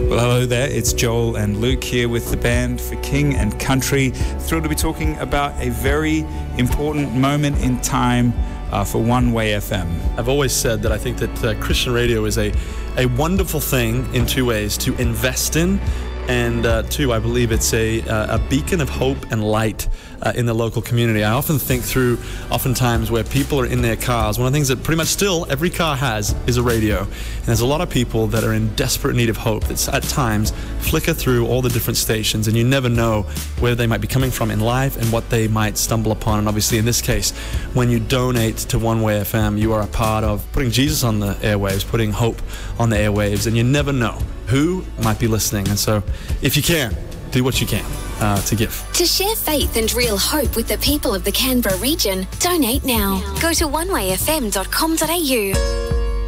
Well, hello there. It's Joel and Luke here with the band for King and Country. Thrilled to be talking about a very important moment in time for One Way FM. I've always said that I think that Christian radio is a wonderful thing in two ways: to invest in, and two, I believe it's a beacon of hope and light in the local community. I often think through oftentimes where people are in their cars. One of the things that pretty much still every car has is a radio. And there's a lot of people that are in desperate need of hope that at times flicker through all the different stations, and you never know where they might be coming from in life and what they might stumble upon. And obviously in this case, when you donate to One Way FM, you are a part of putting Jesus on the airwaves, putting hope on the airwaves, and you never know who might be listening. And so if you can, do what you can to give. To share faith and real hope with the people of the Canberra region, donate now. Go to onewayfm.com.au.